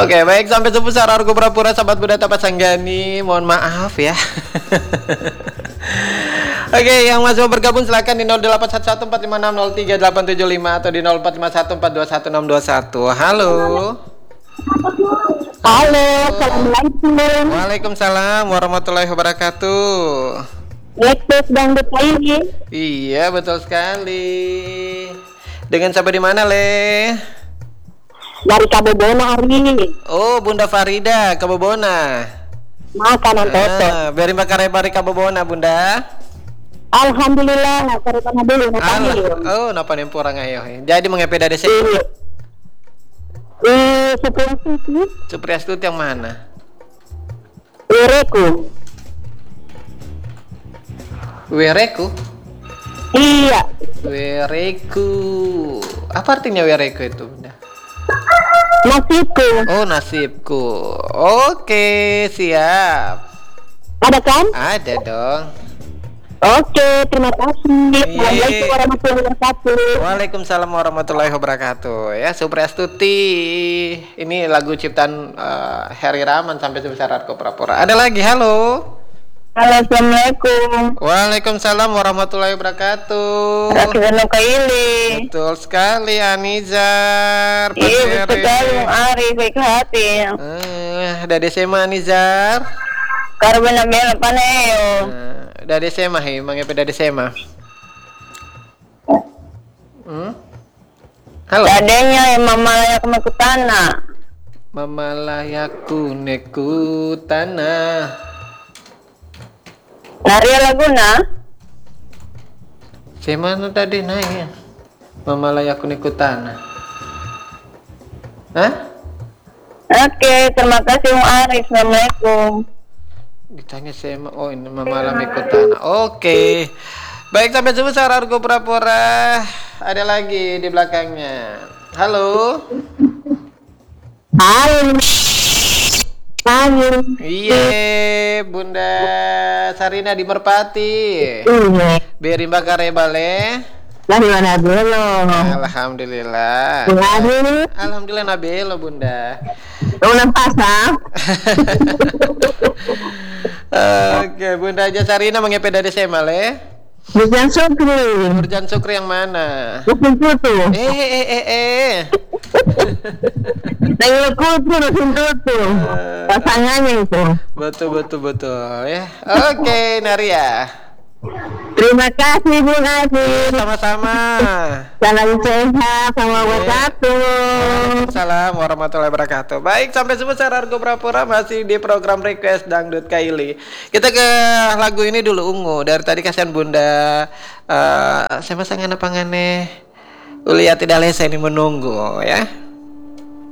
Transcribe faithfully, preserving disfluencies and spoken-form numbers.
Oke, baik, sampai sebesar Argo Pura-Pura sahabat Bunda Tapat Sanggani. Mohon maaf ya. Oke, yang masih mau bergabung silakan di nol delapan satu satu empat lima enam nol tiga delapan tujuh lima atau di nol empat lima satu empat dua satu enam dua satu. Halo. Halo, assalamualaikum. Waalaikumsalam warahmatullahi wabarakatuh. Lektus dangdut lagi. Iya, betul sekali. Dengan siapa di mana, Le? Dari Kabobona hari. Oh, Bunda Farida, Kabobona. Makanan toto. Ah, beri makan rebari Kabobona, Bunda. Alhamdulillah, sarapan dulu Allah. napanil. Oh, napa nih purang ayo. Jadi mengepeda desa. Eh, sepuluh sisi. Supriastut yang mana? Ireku. Wereku. Iya. Wereku. Apa artinya wereku itu, Bunda? Nasibku. Oh, nasibku. Oke, siap. Ada kan? Ada dong. Oke, terima kasih. Assalamualaikum warahmatullahi wabarakatuh. Waalaikumsalam warahmatullahi wabarakatuh. Ya, Supriastuti. Ini lagu ciptaan uh, Heri Rahman sampai sebesar Argo Pura-Pura. Ada lagi, halo. Halo, assalamualaikum. Waalaikumsalam warahmatullahi wabarakatuh. Rakyat Kaili. Betul sekali, Anizar. Iya, betul sekali, Ari, baik hati. Eh, Dade Sema Anizar. Karena bela paneo. Nah, Dade Sema, he, mangepe Dade Sema. Hmm? Halo. Dadenya yang mama layak makutana. Mama layaku neku tanah. Naria Laguna. Semana tadi naik. Mama layaku neku tanah. Hah? Oke, terima kasih Om Arif. Assalamualaikum. Ditanya Sema, oh ini Mama layaku tanah. Oke. Baik, sampai sebesar Argo Pura-Pura. Ada lagi di belakangnya. Halo. Halo. Halo. Iya, Bunda Sarina di Merpati. Iya. Beri bakar bale. Lah mana dulu? Alhamdulillah. Halo. Alhamdulillah nabelo, Bunda. Udah pasang. Oke, Bunda aja Sarina mengepe dari Semale. Bukan Sukri. Nurjan Sukri yang mana? Bukan Kutu. Eh eh eh eh. Tengok Kutu, bukan Kutu. Pasangannya itu. Betul betul betul ya. Oke, Naria. Terima kasih Bung Adi. Sama-sama. Salam sehat sama wabarakatuh. Assalamualaikum warahmatullahi wabarakatuh. Baik, sampai sebesar Argo Pura-Pura masih di program request Dangdut Kaili. Kita ke lagu ini dulu, Ungu. Dari tadi kasihan Bunda uh, saya pasangan apa ngane Ulia tidak lesa ini menunggu ya.